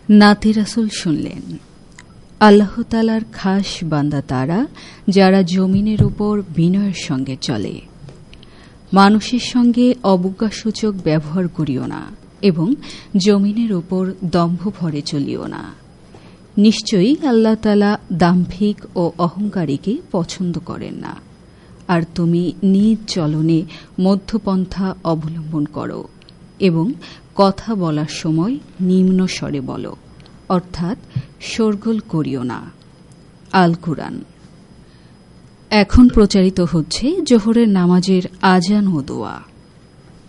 নাতে রাসূল শুনলেন, আল্লাহ তাআলার খাস বান্দা তারা যারা জমিনের উপর বিনয়ের সঙ্গে চলে। মানুষের সঙ্গে অবজ্ঞাসূচক ব্যবহার করিও না এবং জমিনের উপর দম্ভ ভরে চলিও না। নিশ্চয়ই আল্লাহ তাআলা দাম্ভিক ও অহংকারীকে পছন্দ করেন না। আর তুমি নিজ চলনে মধ্যপন্থা অবলম্বন করো এবং কথা বলার সময় নিম্ন স্বরে বলো, অর্থাৎ শোরগোল করিও না। আল কুরআন। এখন প্রচারিত হচ্ছে জোহরের নামাজের আজান ও দোয়া।